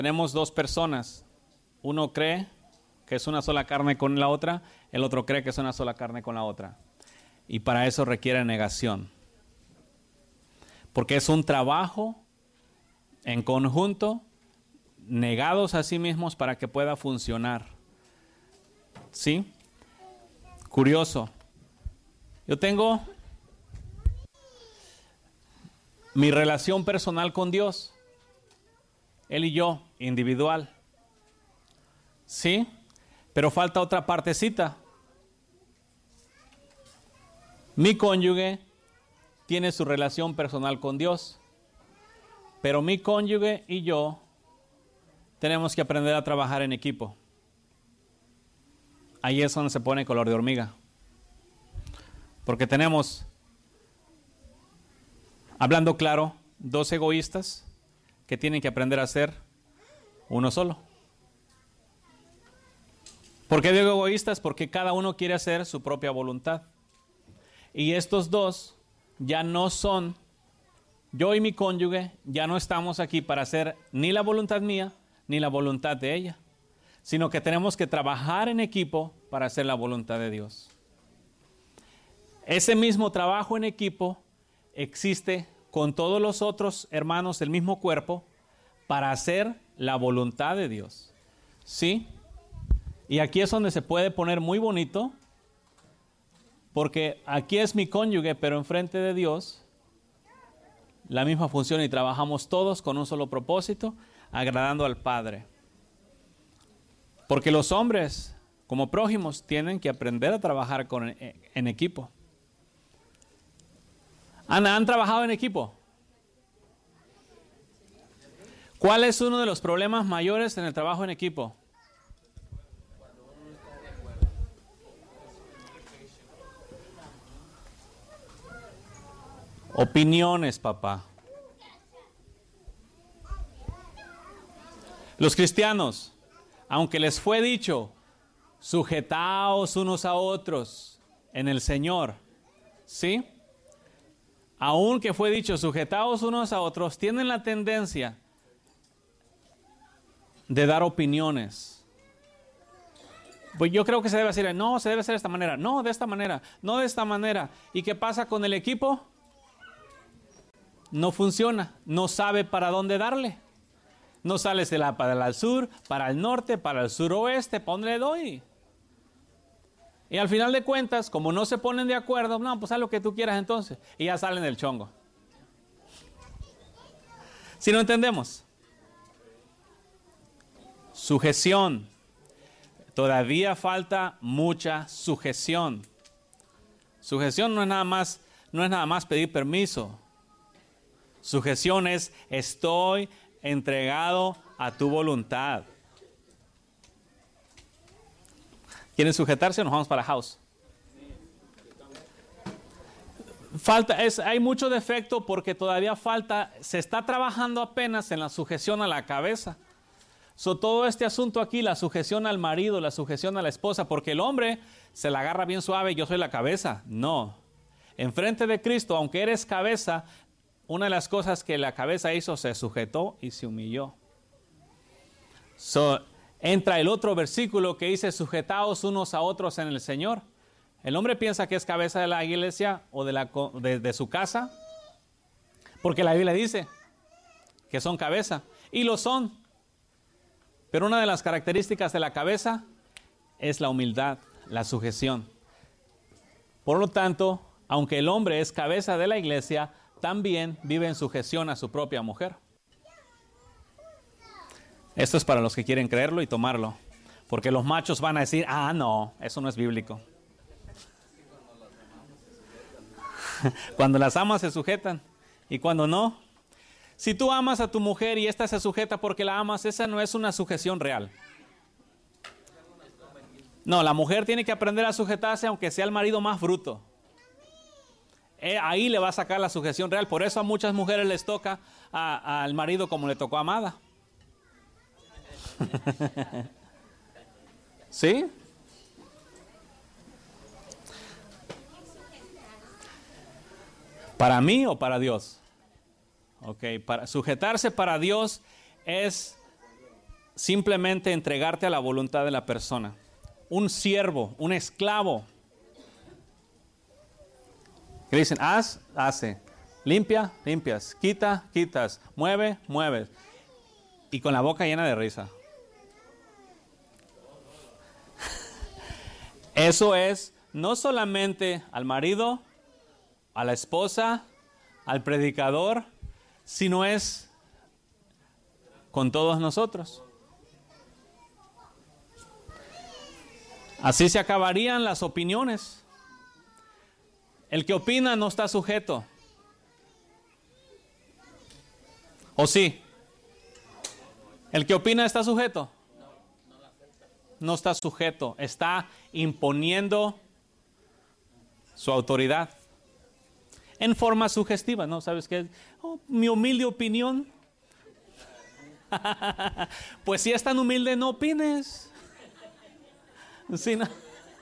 tenemos dos personas. Uno cree que es una sola carne con la otra, el otro cree que es una sola carne con la otra. Y para eso requiere negación. Porque es un trabajo en conjunto, negados a sí mismos para que pueda funcionar. ¿Sí? Curioso. Yo tengo mi relación personal con Dios. Él y yo, individual. ¿Sí? Pero falta otra partecita. Mi cónyuge tiene su relación personal con Dios. Pero mi cónyuge y yo tenemos que aprender a trabajar en equipo. Ahí es donde se pone color de hormiga. Porque tenemos, hablando claro, dos egoístas que tienen que aprender a ser uno solo. ¿Por qué digo egoístas? Porque cada uno quiere hacer su propia voluntad. Y estos dos ya no son, yo y mi cónyuge, ya no estamos aquí para hacer ni la voluntad mía, ni la voluntad de ella, sino que tenemos que trabajar en equipo para hacer la voluntad de Dios. Ese mismo trabajo en equipo existe con todos los otros hermanos del mismo cuerpo para hacer la voluntad de Dios. ¿Sí? Y aquí es donde se puede poner muy bonito, porque aquí es mi cónyuge, pero enfrente de Dios, la misma función y trabajamos todos con un solo propósito, agradando al Padre. Porque los hombres, como prójimos, tienen que aprender a trabajar en equipo. ¿Han trabajado en equipo? ¿Cuál es uno de los problemas mayores en el trabajo en equipo? Opiniones, papá. Los cristianos, aunque les fue dicho, sujetaos unos a otros en el Señor, ¿sí? Aunque fue dicho, sujetaos unos a otros, tienen la tendencia de dar opiniones. Pues yo creo que se debe hacer, no, se debe hacer de esta manera, no, de esta manera, no de esta manera. ¿Y qué pasa con el equipo? No funciona, no sabe para dónde darle. No sale para el sur, para el norte, para el suroeste, ¿para dónde le doy? Y al final de cuentas, como no se ponen de acuerdo, no, pues haz lo que tú quieras entonces. Y ya salen del chongo. ¿Sí no entendemos? Sujeción. Todavía falta mucha sujeción. Sujeción no es nada más pedir permiso. Sujeción es estoy entregado a tu voluntad. ¿Quieren sujetarse o nos vamos para house? Hay mucho defecto porque todavía se está trabajando apenas en la sujeción a la cabeza. Todo este asunto aquí, la sujeción al marido, la sujeción a la esposa, porque el hombre se la agarra bien suave, yo soy la cabeza. No. Enfrente de Cristo, aunque eres cabeza, una de las cosas que la cabeza hizo, se sujetó y se humilló. Entra el otro versículo que dice, sujetaos unos a otros en el Señor. El hombre piensa que es cabeza de la iglesia o de su casa, porque la Biblia dice que son cabeza, y lo son. Pero una de las características de la cabeza es la humildad, la sujeción. Por lo tanto, aunque el hombre es cabeza de la iglesia, también vive en sujeción a su propia mujer. Esto es para los que quieren creerlo y tomarlo. Porque los machos van a decir, no, eso no es bíblico. Cuando las amas se sujetan y cuando no. Si tú amas a tu mujer y ésta se sujeta porque la amas, esa no es una sujeción real. No, la mujer tiene que aprender a sujetarse aunque sea el marido más bruto. Ahí le va a sacar la sujeción real. Por eso a muchas mujeres les toca al marido como le tocó a Amada. ¿Sí? ¿Para mí o para Dios? Ok, para sujetarse para Dios es simplemente entregarte a la voluntad de la persona. Un siervo, un esclavo. Que dicen, haz, hace. Limpia, limpias. Quita, quitas. Mueve, mueves. Y con la boca llena de risa. Eso es no solamente al marido, a la esposa, al predicador, sino es con todos nosotros. Así se acabarían las opiniones. El que opina no está sujeto. ¿O sí? ¿El que opina está sujeto? No está sujeto. Está imponiendo su autoridad. En forma sugestiva, ¿no? ¿Sabes qué? Oh, mi humilde opinión. Pues si es tan humilde, no opines. Sí, no.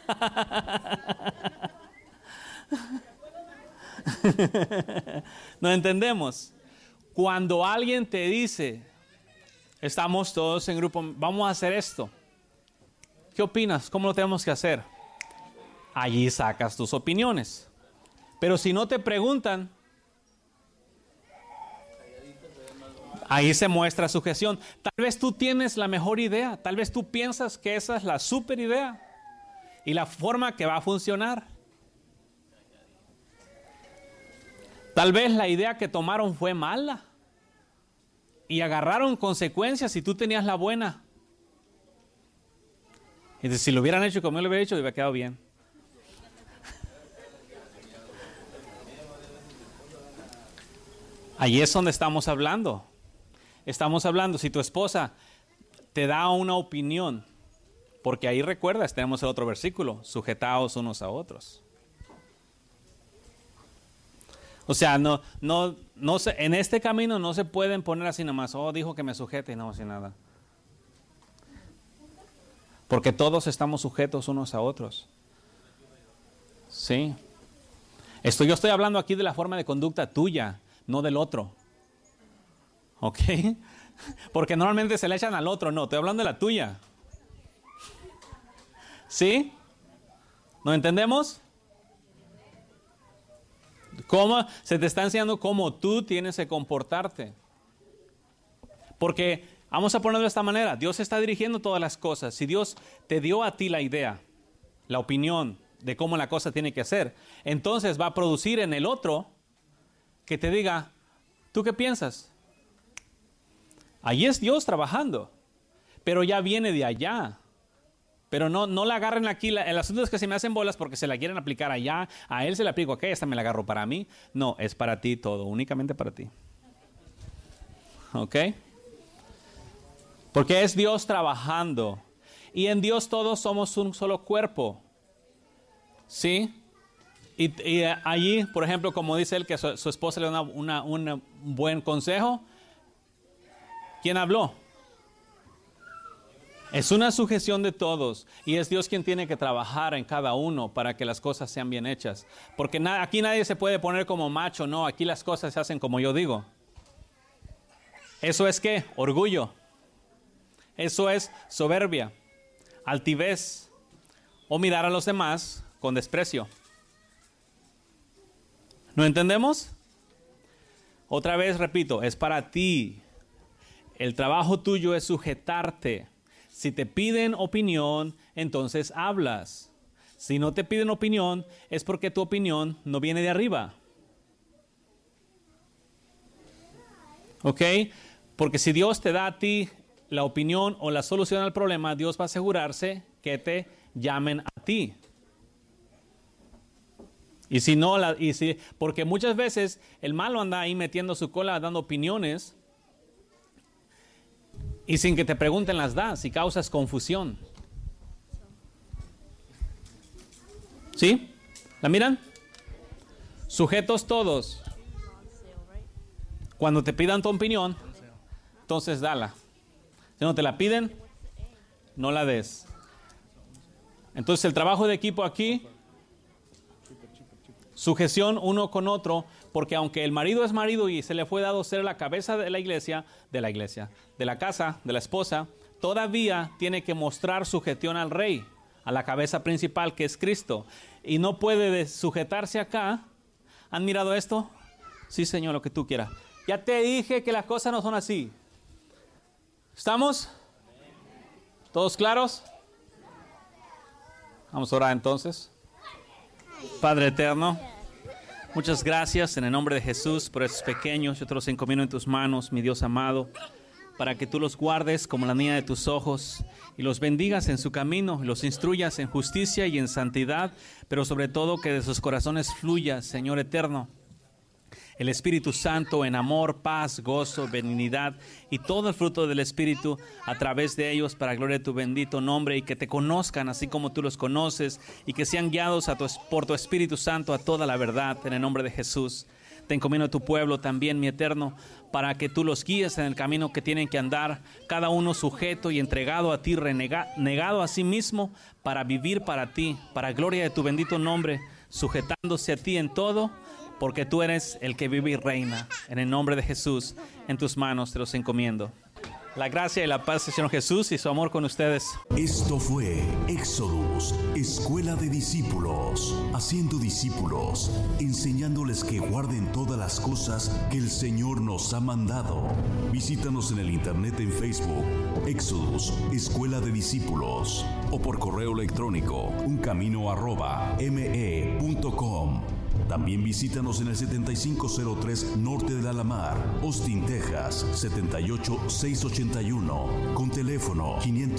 No entendemos. Cuando alguien te dice, estamos todos en grupo, vamos a hacer esto. ¿Qué opinas? ¿Cómo lo tenemos que hacer? Allí sacas tus opiniones. Pero si no te preguntan, ahí se muestra sujeción. Tal vez tú tienes la mejor idea. Tal vez tú piensas que esa es la super idea y la forma que va a funcionar. Tal vez la idea que tomaron fue mala y agarraron consecuencias y tú tenías la buena. Y si lo hubieran hecho como yo lo hubiera hecho, hubiera quedado bien. Ahí es donde estamos hablando. Estamos hablando, si tu esposa te da una opinión, porque ahí recuerdas, tenemos el otro versículo, sujetaos unos a otros. O sea, no en este camino no se pueden poner así nomás, oh, dijo que me sujete y no así nada. Porque todos estamos sujetos unos a otros. Sí. Yo estoy hablando aquí de la forma de conducta tuya, no del otro. ¿Ok? Porque normalmente se le echan al otro, no, estoy hablando de la tuya. ¿Sí? ¿No entendemos? ¿Cómo se te está enseñando cómo tú tienes que comportarte? Porque, vamos a ponerlo de esta manera, Dios está dirigiendo todas las cosas. Si Dios te dio a ti la idea, la opinión de cómo la cosa tiene que ser, entonces va a producir en el otro que te diga, ¿tú qué piensas? Allí es Dios trabajando, pero ya viene de allá. Pero no la agarren aquí. El asunto es que se me hacen bolas porque se la quieren aplicar allá. A él se la aplico acá, esta me la agarro para mí. No, es para ti todo, únicamente para ti. ¿Ok? Porque es Dios trabajando. Y en Dios todos somos un solo cuerpo. ¿Sí? Y allí, por ejemplo, como dice él que su esposa le da un buen consejo. ¿Quién habló? Es una sujeción de todos y es Dios quien tiene que trabajar en cada uno para que las cosas sean bien hechas. Porque aquí nadie se puede poner como macho, no, aquí las cosas se hacen como yo digo. ¿Eso es qué? Orgullo. Eso es soberbia, altivez o mirar a los demás con desprecio. ¿No entendemos? Otra vez repito, es para ti. El trabajo tuyo es sujetarte. Si te piden opinión, entonces hablas. Si no te piden opinión, es porque tu opinión no viene de arriba. ¿Ok? Porque si Dios te da a ti la opinión o la solución al problema, Dios va a asegurarse que te llamen a ti. Y si no, porque muchas veces el malo anda ahí metiendo su cola dando opiniones y sin que te pregunten las das y causas confusión. ¿Sí? ¿La miran? Sujetos todos. Cuando te pidan tu opinión, entonces dala. Si no te la piden, no la des. Entonces el trabajo de equipo aquí, sujeción uno con otro, porque aunque el marido es marido y se le fue dado ser la cabeza de la iglesia, de la casa, de la esposa, todavía tiene que mostrar sujeción al rey, a la cabeza principal que es Cristo. Y no puede sujetarse acá. ¿Han mirado esto? Sí, Señor, lo que tú quieras. Ya te dije que las cosas no son así. ¿Estamos? ¿Todos claros? Vamos a orar entonces. Padre eterno, muchas gracias en el nombre de Jesús por estos pequeños. Yo te los encomiendo en tus manos, mi Dios amado, para que tú los guardes como la niña de tus ojos y los bendigas en su camino, y los instruyas en justicia y en santidad, pero sobre todo que de sus corazones fluya, Señor eterno, el Espíritu Santo en amor, paz, gozo, benignidad y todo el fruto del Espíritu a través de ellos para gloria de tu bendito nombre, y que te conozcan así como tú los conoces, y que sean guiados por tu Espíritu Santo a toda la verdad en el nombre de Jesús. Te encomiendo a tu pueblo también, mi eterno, para que tú los guíes en el camino que tienen que andar, cada uno sujeto y entregado a ti, negado a sí mismo, para vivir para ti, para gloria de tu bendito nombre, sujetándose a ti en todo, porque tú eres el que vive y reina. En el nombre de Jesús, en tus manos te los encomiendo. La gracia y la paz del Señor Jesús y su amor con ustedes. Esto fue Éxodus, Escuela de Discípulos, haciendo discípulos, enseñándoles que guarden todas las cosas que el Señor nos ha mandado. Visítanos en el internet en Facebook, Éxodus, Escuela de Discípulos, o por correo electrónico, uncamino@me.com. También visítanos en el 7503 Norte de Alamar, Austin, Texas, 78681, con teléfono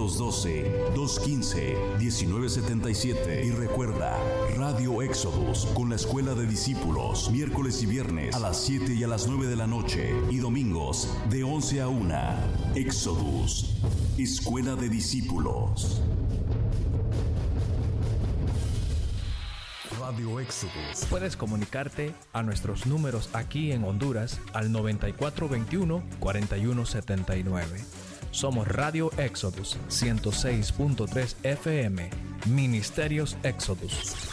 512-215-1977. Y recuerda, Radio Éxodus con la Escuela de Discípulos, miércoles y viernes a las 7 y a las 9 de la noche, y domingos de 11 a 1. Éxodus, Escuela de Discípulos. Radio Éxodus. Puedes comunicarte a nuestros números aquí en Honduras al 9421-4179. Somos Radio Éxodus 106.3 FM, Ministerios Éxodus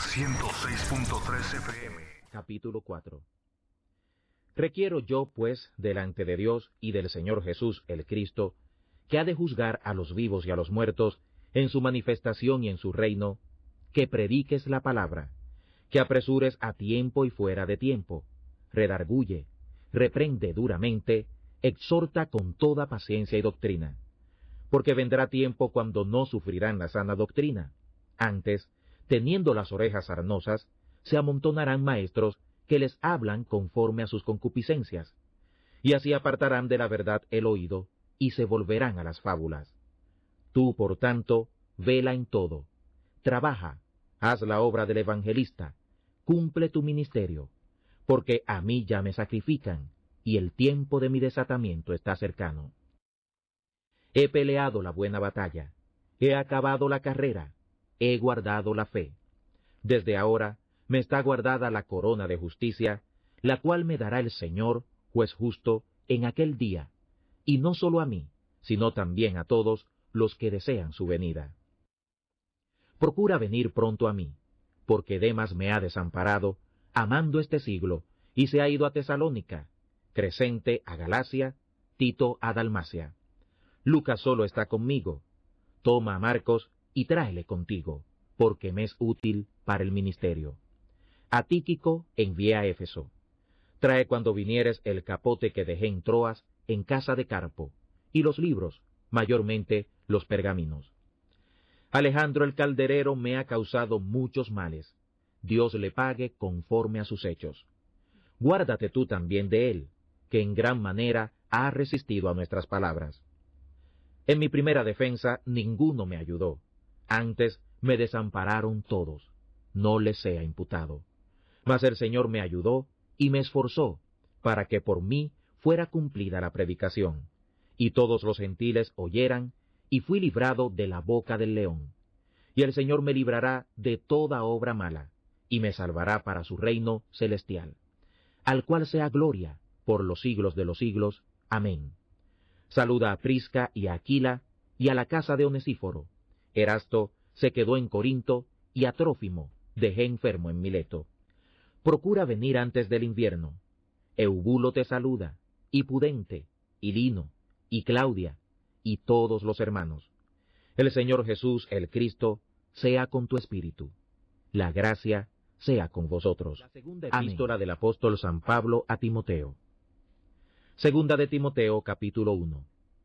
106.3 FM. Capítulo 4. Requiero yo, pues, delante de Dios y del Señor Jesús el Cristo, que ha de juzgar a los vivos y a los muertos en su manifestación y en su reino, que prediques la palabra, que apresures a tiempo y fuera de tiempo, redarguye, reprende duramente, exhorta con toda paciencia y doctrina, porque vendrá tiempo cuando no sufrirán la sana doctrina. Antes, teniendo las orejas sarnosas, se amontonarán maestros que les hablan conforme a sus concupiscencias, y así apartarán de la verdad el oído, y se volverán a las fábulas. Tú, por tanto, vela en todo, trabaja, haz la obra del evangelista, cumple tu ministerio, porque a mí ya me sacrifican, y el tiempo de mi desatamiento está cercano. He peleado la buena batalla, he acabado la carrera, he guardado la fe. Desde ahora me está guardada la corona de justicia, la cual me dará el Señor, juez justo, en aquel día, y no solo a mí, sino también a todos los que desean su venida. Procura venir pronto a mí, porque Demas me ha desamparado, amando este siglo, y se ha ido a Tesalónica, Crescente a Galacia, Tito a Dalmacia. Lucas solo está conmigo. Toma a Marcos y tráele contigo, porque me es útil para el ministerio. A Tíquico envié a Éfeso. Trae cuando vinieres el capote que dejé en Troas, en casa de Carpo, y los libros, mayormente los pergaminos. Alejandro el calderero me ha causado muchos males. Dios le pague conforme a sus hechos. Guárdate tú también de él, que en gran manera ha resistido a nuestras palabras. En mi primera defensa ninguno me ayudó. Antes me desampararon todos. No les sea imputado. Mas el Señor me ayudó y me esforzó, para que por mí fuera cumplida la predicación, y todos los gentiles oyeran, y fui librado de la boca del león. Y el Señor me librará de toda obra mala, y me salvará para su reino celestial, al cual sea gloria por los siglos de los siglos. Amén. Saluda a Prisca y a Aquila, y a la casa de Onesíforo. Erasto se quedó en Corinto, y a Trófimo dejé enfermo en Mileto. Procura venir antes del invierno. Eubulo te saluda, y Pudente, y Lino, y Claudia, y todos los hermanos. El Señor Jesús, el Cristo, sea con tu espíritu. La gracia sea con vosotros. La segunda epístola del apóstol San Pablo a Timoteo. Segunda de Timoteo, capítulo 1.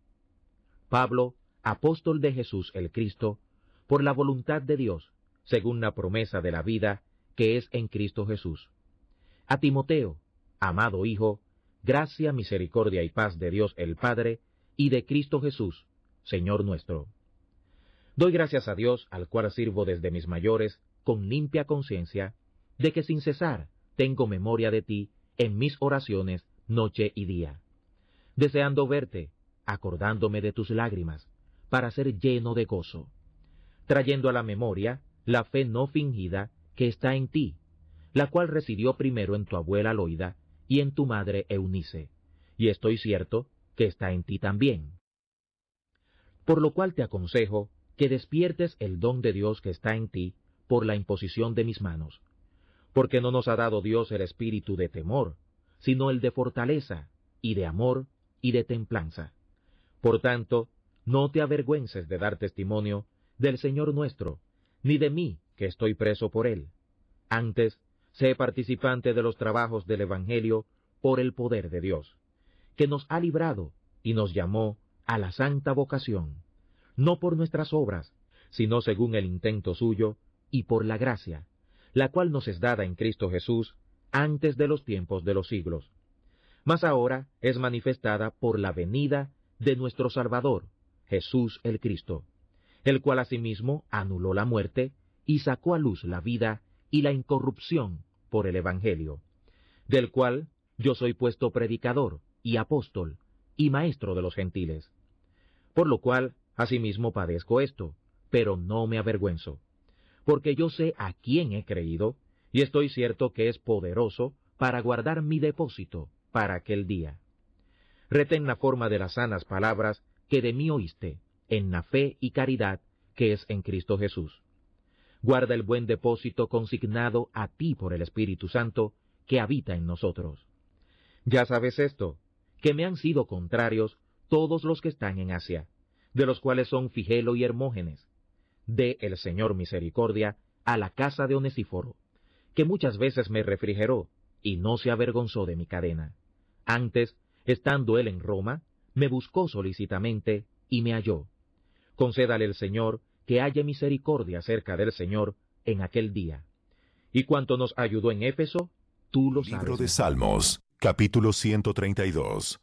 Pablo, apóstol de Jesús el Cristo, por la voluntad de Dios, según la promesa de la vida que es en Cristo Jesús. A Timoteo, amado Hijo, gracia, misericordia y paz de Dios el Padre y de Cristo Jesús, Señor nuestro. Doy gracias a Dios, al cual sirvo desde mis mayores, con limpia conciencia, de que sin cesar tengo memoria de ti en mis oraciones noche y día, deseando verte, acordándome de tus lágrimas, para ser lleno de gozo, trayendo a la memoria la fe no fingida que está en ti, la cual residió primero en tu abuela Loida y en tu madre Eunice, y estoy cierto que está en ti también. Por lo cual te aconsejo que despiertes el don de Dios que está en ti por la imposición de mis manos, porque no nos ha dado Dios el espíritu de temor, sino el de fortaleza, y de amor, y de templanza. Por tanto, no te avergüences de dar testimonio del Señor nuestro, ni de mí, que estoy preso por él. Antes, sé participante de los trabajos del Evangelio por el poder de Dios, que nos ha librado y nos llamó a la santa vocación, no por nuestras obras, sino según el intento suyo y por la gracia, la cual nos es dada en Cristo Jesús antes de los tiempos de los siglos, mas ahora es manifestada por la venida de nuestro Salvador, Jesús el Cristo, el cual asimismo anuló la muerte y sacó a luz la vida y la incorrupción por el Evangelio, del cual yo soy puesto predicador y apóstol y maestro de los gentiles. Por lo cual asimismo padezco esto, pero no me avergüenzo, porque yo sé a quién he creído, y estoy cierto que es poderoso para guardar mi depósito para aquel día. Retén la forma de las sanas palabras que de mí oíste, en la fe y caridad que es en Cristo Jesús. Guarda el buen depósito consignado a ti por el Espíritu Santo que habita en nosotros. Ya sabes esto, que me han sido contrarios todos los que están en Asia, de los cuales son Figelo y Hermógenes. Dé el Señor misericordia a la casa de Onesíforo, que muchas veces me refrigeró y no se avergonzó de mi cadena. Antes, estando él en Roma, me buscó solícitamente y me halló. Concédale el Señor que haya misericordia cerca del Señor en aquel día. Y cuanto nos ayudó en Éfeso, tú lo sabes. Libro de Salmos, capítulo 132.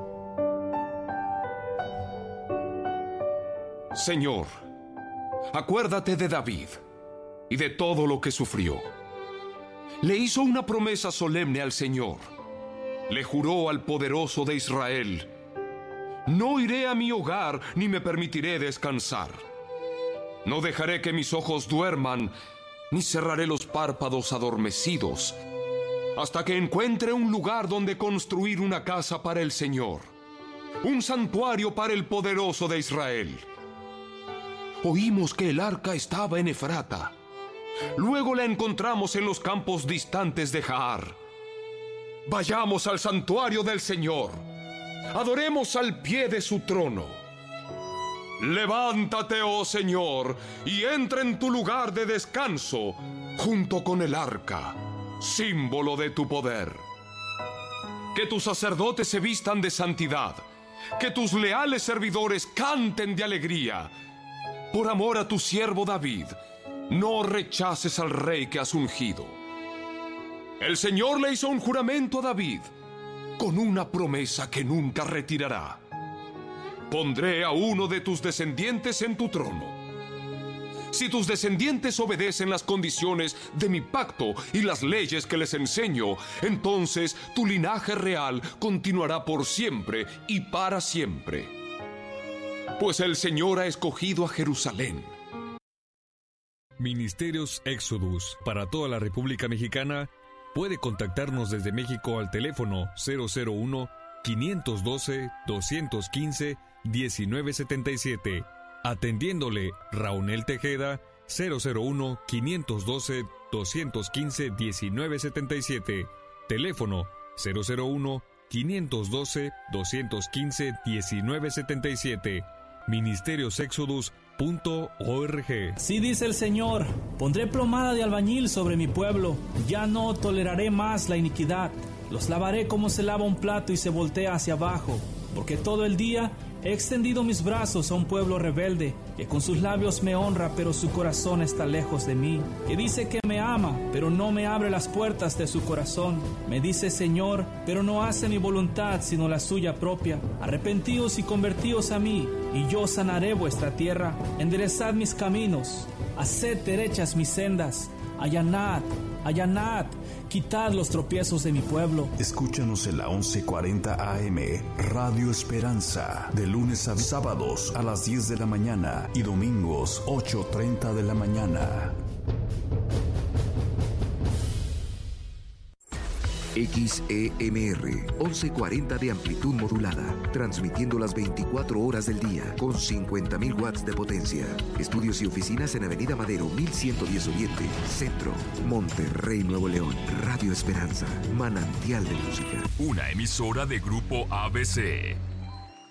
Señor, acuérdate de David y de todo lo que sufrió. Le hizo una promesa solemne al Señor. Le juró al poderoso de Israel: no iré a mi hogar ni me permitiré descansar. No dejaré que mis ojos duerman, ni cerraré los párpados adormecidos, hasta que encuentre un lugar donde construir una casa para el Señor, un santuario para el poderoso de Israel. Oímos que el arca estaba en Efrata. Luego la encontramos en los campos distantes de Jaar. Vayamos al santuario del Señor. Adoremos al pie de su trono. Levántate, oh Señor, y entra en tu lugar de descanso, junto con el arca, símbolo de tu poder. Que tus sacerdotes se vistan de santidad, que tus leales servidores canten de alegría. Por amor a tu siervo David, no rechaces al rey que has ungido. El Señor le hizo un juramento a David, con una promesa que nunca retirará. Pondré a uno de tus descendientes en tu trono. Si tus descendientes obedecen las condiciones de mi pacto y las leyes que les enseño, entonces tu linaje real continuará por siempre y para siempre. Pues el Señor ha escogido a Jerusalén. Ministerios Exodus para toda la República Mexicana. Puede contactarnos desde México al teléfono 001-512-215-1977. Atendiéndole Raúl Tejeda, 001-512-215-1977. Teléfono 001-512-215-1977. ministeriosexodus.org. Sí dice el Señor, pondré plomada de albañil sobre mi pueblo, ya no toleraré más la iniquidad, los lavaré como se lava un plato y se voltea hacia abajo, porque todo el día he extendido mis brazos a un pueblo rebelde, que con sus labios me honra, pero su corazón está lejos de mí, que dice que me ama, pero no me abre las puertas de su corazón, me dice Señor, pero no hace mi voluntad, sino la suya propia. Arrepentíos y convertíos a mí, y yo sanaré vuestra tierra. Enderezad mis caminos, haced derechas mis sendas, allanad, allanad, quitad los tropiezos de mi pueblo. Escúchanos en la 1140 AM, Radio Esperanza, de lunes a sábados a las 10 de la mañana y domingos 8:30 de la mañana. XEMR 1140 de amplitud modulada, transmitiendo las 24 horas del día con 50.000 watts de potencia. Estudios y oficinas en Avenida Madero 1110 Oriente, Centro, Monterrey, Nuevo León. Radio Esperanza, manantial de música. Una emisora de Grupo ABC.